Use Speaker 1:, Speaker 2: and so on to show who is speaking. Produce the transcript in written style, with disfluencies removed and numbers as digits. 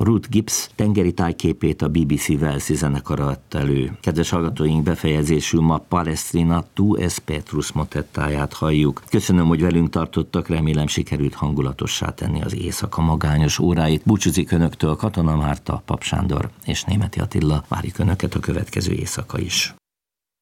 Speaker 1: Ruth Gibbs tengeri tájképét a BBC Walesi zenekara adta elő. Kedves hallgatóink, befejezésül ma Palestrina Tu es Petrus motettáját halljuk. Köszönöm, hogy velünk tartottak, remélem sikerült hangulatossá tenni az éjszaka magányos óráit. Búcsúzik Önöktől Katona Márta, Pap Sándor és Németi Attila. Várjuk Önöket a következő éjszaka is.